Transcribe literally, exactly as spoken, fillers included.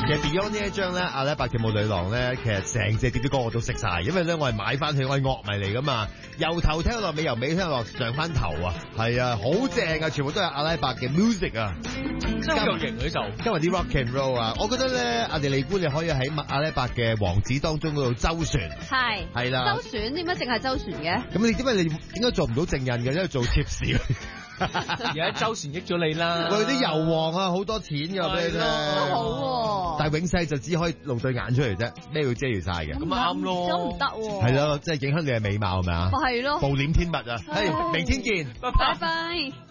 其實 Beyond 呢一張咧，阿拉伯嘅舞女郎咧，其實成隻碟啲歌我都識晒，因為咧我係買翻去，我係樂迷嚟噶嘛，由頭聽落尾，由尾聽落上翻頭啊，係啊，好正啊，全部都係阿拉伯嘅 music 啊， 真係好型佢就， 今日啲 rock and roll 啊，我覺得咧，阿地利官你可以喺阿拉伯嘅王子當中嗰度周旋， 係係啦， 周旋點解淨係周旋嘅？ 咁你點解你點解做唔到正印嘅？因為做貼士。 而家周旋益咗你啦， 我哋啲油王啊，好多錢㗎俾你聽， 好喎。 但係永世就只可以露對眼出嚟啫，咩要遮住晒嘅， 咁啱咯， 咁唔得喎。 係咯，即係影響你嘅美貌係咪啊？ 係咯， 暴殄天物啊！係，明天見， 拜拜拜。